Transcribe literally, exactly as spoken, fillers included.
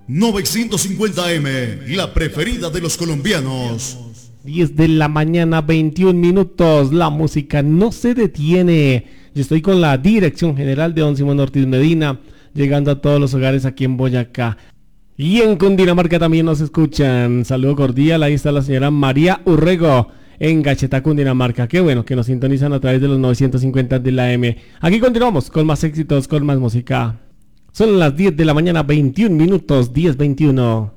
novecientos cincuenta eme, la preferida de los colombianos. diez de la mañana, veintiún minutos. La música no se detiene. Yo estoy con la dirección general de Don Simón Ortiz Medina, llegando a todos los hogares aquí en Boyacá. Y en Cundinamarca también nos escuchan. Saludo cordial. Ahí está la señora María Urrego en Gachetá, Cundinamarca. Qué bueno que nos sintonizan a través de los novecientos cincuenta de la M. Aquí continuamos con más éxitos, con más música. Son las diez de la mañana, veintiún minutos, diez veintiuno.